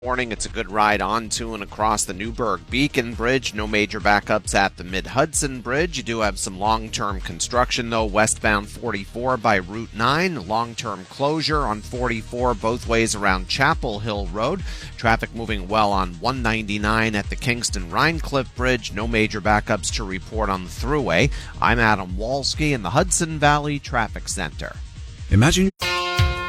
Morning. It's a good ride on to and across the Newburgh Beacon Bridge. No major backups at the Mid-Hudson Bridge. You do have some long-term construction, though, westbound 44 by Route 9. Long-term closure on 44 both ways around Chapel Hill Road. Traffic moving well on 199 at the Kingston-Rhinecliff Bridge. No major backups to report on the thruway. I'm Adam Walski in the Hudson Valley Traffic Center. Imagine